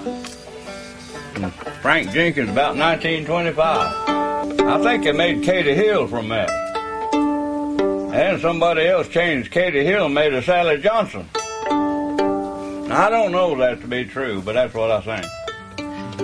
And Frank Jenkins about 1925. I think they made Katie Hill from that. And somebody else changed Katie Hill and made a Sally Johnson. Now, I don't know that to be true, but that's what I think.